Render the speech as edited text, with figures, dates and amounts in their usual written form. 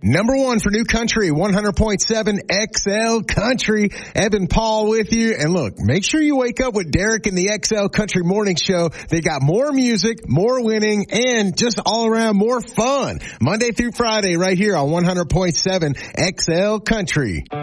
Number one for new country, 100.7 XL Country. Evan Paul with you. And look, make sure you wake up with Derek and the XL Country Morning Show. They got more music, more winning, and just all around more fun. Monday through Friday right here on 100.7 XL Country.